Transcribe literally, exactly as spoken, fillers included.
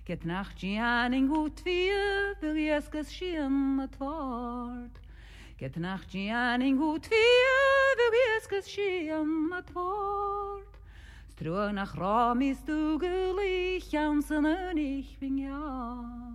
Get nacht Gianning gut vier, will jesges schien mit Wort. Get nacht Gianning gut vier, will jesges schien mit Wort. Strug nach Rom ist du gelijk, Jansen und ich bin ja.